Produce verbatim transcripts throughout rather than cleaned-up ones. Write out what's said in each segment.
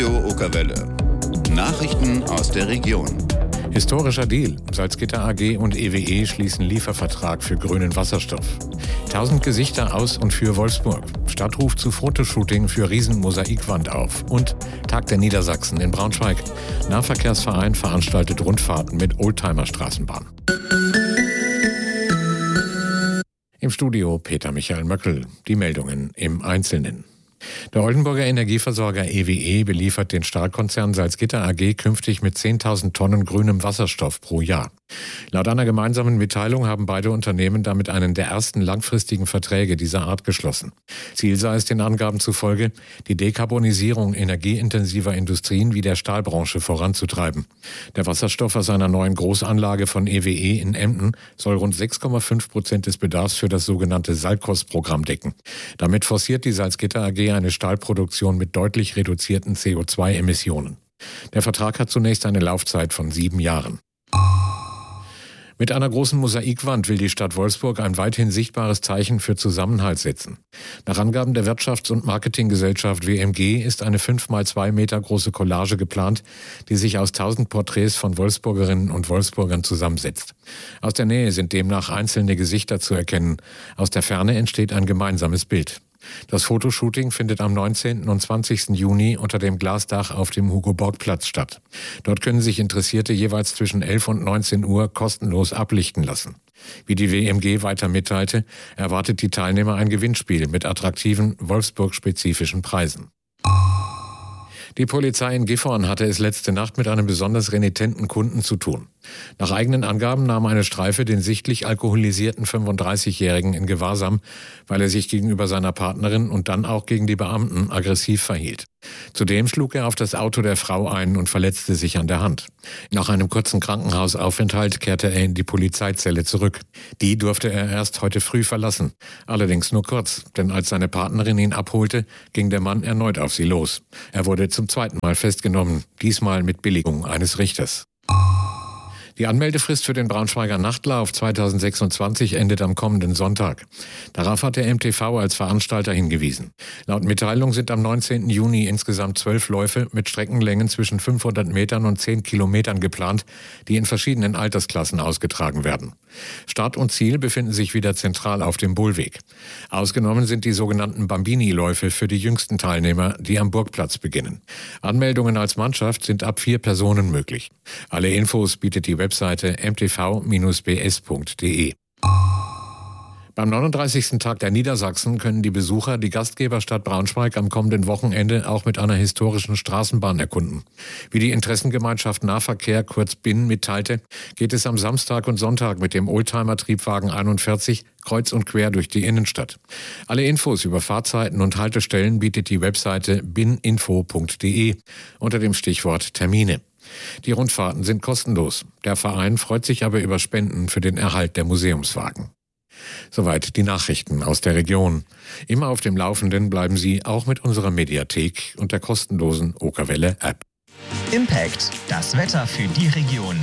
Radio Okerwelle. Nachrichten aus der Region. Historischer Deal. Salzgitter A G und E W E schließen Liefervertrag für grünen Wasserstoff. Tausend Gesichter aus und für Wolfsburg. Stadtruf zu Fotoshooting für Riesenmosaikwand auf. Und Tag der Niedersachsen in Braunschweig. Nahverkehrsverein veranstaltet Rundfahrten mit Oldtimer-Straßenbahn. Im Studio Peter Michael Möckel. Die Meldungen im Einzelnen. Der Oldenburger Energieversorger E W E beliefert den Stahlkonzern Salzgitter A G künftig mit zehntausend Tonnen grünem Wasserstoff pro Jahr. Laut einer gemeinsamen Mitteilung haben beide Unternehmen damit einen der ersten langfristigen Verträge dieser Art geschlossen. Ziel sei es den Angaben zufolge, die Dekarbonisierung energieintensiver Industrien wie der Stahlbranche voranzutreiben. Der Wasserstoff aus einer neuen Großanlage von E W E in Emden soll rund sechs Komma fünf Prozent des Bedarfs für das sogenannte Salzkos-Programm decken. Damit forciert die Salzgitter A G eine Stahlproduktion mit deutlich reduzierten C O zwei Emissionen. Der Vertrag hat zunächst eine Laufzeit von sieben Jahren. Mit einer großen Mosaikwand will die Stadt Wolfsburg ein weithin sichtbares Zeichen für Zusammenhalt setzen. Nach Angaben der Wirtschafts- und Marketinggesellschaft W M G ist eine fünf mal zwei Meter große Collage geplant, die sich aus tausend Porträts von Wolfsburgerinnen und Wolfsburgern zusammensetzt. Aus der Nähe sind demnach einzelne Gesichter zu erkennen. Aus der Ferne entsteht ein gemeinsames Bild. Das Fotoshooting findet am neunzehnten und zwanzigsten Juni unter dem Glasdach auf dem Hugo-Borg-Platz statt. Dort können sich Interessierte jeweils zwischen elf und neunzehn Uhr kostenlos ablichten lassen. Wie die W M G weiter mitteilte, erwartet die Teilnehmer ein Gewinnspiel mit attraktiven Wolfsburg-spezifischen Preisen. Die Polizei in Gifhorn hatte es letzte Nacht mit einem besonders renitenten Kunden zu tun. Nach eigenen Angaben nahm eine Streife den sichtlich alkoholisierten fünfunddreißigjährigen in Gewahrsam, weil er sich gegenüber seiner Partnerin und dann auch gegen die Beamten aggressiv verhielt. Zudem schlug er auf das Auto der Frau ein und verletzte sich an der Hand. Nach einem kurzen Krankenhausaufenthalt kehrte er in die Polizeizelle zurück. Die durfte er erst heute früh verlassen. Allerdings nur kurz, denn als seine Partnerin ihn abholte, ging der Mann erneut auf sie los. Er wurde zum zweiten Mal festgenommen, diesmal mit Billigung eines Richters. Die Anmeldefrist für den Braunschweiger Nachtlauf zweitausendsechsundzwanzig endet am kommenden Sonntag. Darauf hat der M T V als Veranstalter hingewiesen. Laut Mitteilung sind am neunzehnten Juni insgesamt zwölf Läufe mit Streckenlängen zwischen fünfhundert Metern und zehn Kilometern geplant, die in verschiedenen Altersklassen ausgetragen werden. Start und Ziel befinden sich wieder zentral auf dem Bullweg. Ausgenommen sind die sogenannten Bambini-Läufe für die jüngsten Teilnehmer, die am Burgplatz beginnen. Anmeldungen als Mannschaft sind ab vier Personen möglich. Alle Infos bietet die Webseite m t v Bindestrich b s punkt d e. Beim neununddreißigsten Tag der Niedersachsen können die Besucher die Gastgeberstadt Braunschweig am kommenden Wochenende auch mit einer historischen Straßenbahn erkunden. Wie die Interessengemeinschaft Nahverkehr, kurz B I N, mitteilte, geht es am Samstag und Sonntag mit dem Oldtimer-Triebwagen einundvierzig kreuz und quer durch die Innenstadt. Alle Infos über Fahrzeiten und Haltestellen bietet die Webseite bininfo punkt d e unter dem Stichwort Termine. Die Rundfahrten sind kostenlos. Der Verein freut sich aber über Spenden für den Erhalt der Museumswagen. Soweit die Nachrichten aus der Region. Immer auf dem Laufenden bleiben Sie auch mit unserer Mediathek und der kostenlosen Okerwelle-App. Impact, das Wetter für die Region.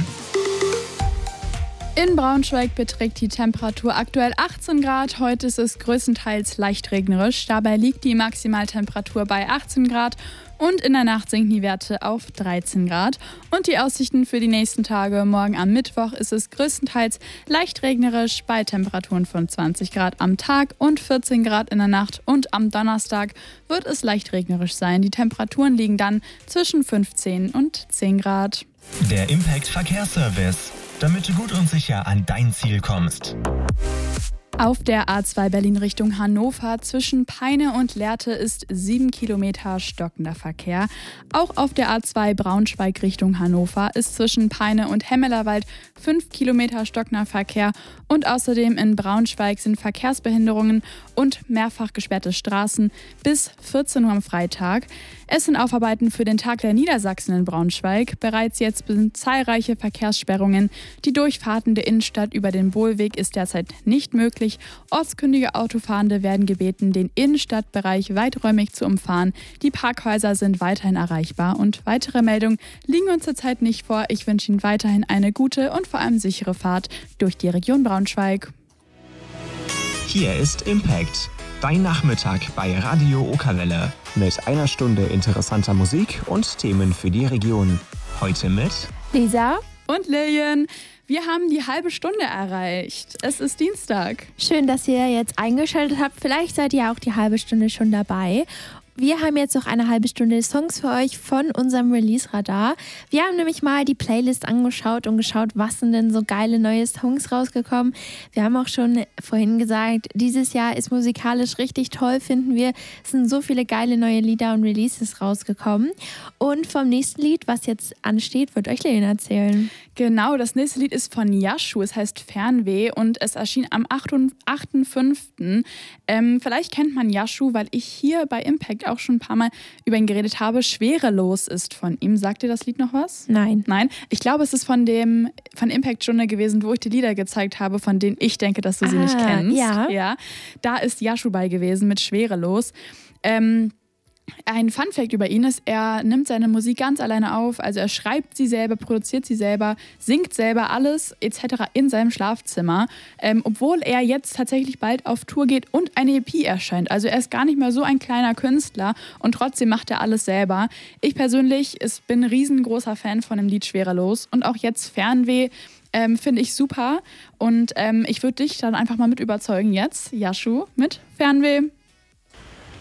In Braunschweig beträgt die Temperatur aktuell achtzehn Grad. Heute ist es größtenteils leicht regnerisch. Dabei liegt die Maximaltemperatur bei achtzehn Grad und in der Nacht sinken die Werte auf dreizehn Grad. Und die Aussichten für die nächsten Tage: Morgen am Mittwoch ist es größtenteils leicht regnerisch bei Temperaturen von zwanzig Grad am Tag und vierzehn Grad in der Nacht. Und am Donnerstag wird es leicht regnerisch sein. Die Temperaturen liegen dann zwischen fünfzehn und zehn Grad. Der Impact Verkehrsservice, damit du gut und sicher an dein Ziel kommst. Auf der A zwei Berlin Richtung Hannover zwischen Peine und Lehrte ist sieben Kilometer stockender Verkehr. Auch auf der A zwei Braunschweig Richtung Hannover ist zwischen Peine und Hemmelerwald fünf Kilometer stockender Verkehr. Und außerdem in Braunschweig sind Verkehrsbehinderungen und mehrfach gesperrte Straßen bis vierzehn Uhr am Freitag. Es sind Aufarbeiten für den Tag der Niedersachsen in Braunschweig. Bereits jetzt sind zahlreiche Verkehrssperrungen. Die Durchfahrten der Innenstadt über den Bohlweg ist derzeit nicht möglich. Ortskundige Autofahrende werden gebeten, den Innenstadtbereich weiträumig zu umfahren. Die Parkhäuser sind weiterhin erreichbar und weitere Meldungen liegen uns zurzeit nicht vor. Ich wünsche Ihnen weiterhin eine gute und vor allem sichere Fahrt durch die Region Braunschweig. Hier ist Impact, dein Nachmittag bei Radio Okerwelle. mit einer Stunde interessanter Musik und Themen für die Region. Heute mit Lisa und Lillian. Wir haben die halbe Stunde erreicht. Es ist Dienstag. Schön, dass ihr jetzt eingeschaltet habt. Vielleicht seid ihr auch die halbe Stunde schon dabei. Wir haben jetzt noch eine halbe Stunde Songs für euch von unserem Release-Radar. Wir haben nämlich mal die Playlist angeschaut und geschaut, was sind denn so geile neue Songs rausgekommen. Wir haben auch schon vorhin gesagt, dieses Jahr ist musikalisch richtig toll, finden wir. Es sind so viele geile neue Lieder und Releases rausgekommen. Und vom nächsten Lied, was jetzt ansteht, wird euch Lena erzählen. Genau, das nächste Lied ist von Yashu. Es heißt Fernweh und es erschien am achten fünften Ähm, vielleicht kennt man Yashu, weil ich hier bei Impact auch schon ein paar Mal über ihn geredet habe. Schwerelos ist von ihm. Sagt dir das Lied noch was? Nein. Nein? Ich glaube, es ist von dem von Impact-Stunde gewesen, wo ich die Lieder gezeigt habe, von denen ich denke, dass du sie ah, nicht kennst. Ja. ja. Da ist Yashu bei gewesen mit Schwerelos. Ähm, Ein Funfact über ihn ist, er nimmt seine Musik ganz alleine auf, also er schreibt sie selber, produziert sie selber, singt selber alles et cetera in seinem Schlafzimmer, ähm, obwohl er jetzt tatsächlich bald auf Tour geht und eine E P erscheint. Also er ist gar nicht mehr so ein kleiner Künstler und trotzdem macht er alles selber. Ich persönlich ist, bin ein riesengroßer Fan von dem Lied Schwerelos und auch jetzt Fernweh ähm, finde ich super und ähm, ich würde dich dann einfach mal mit überzeugen jetzt, Yashu, mit Fernweh.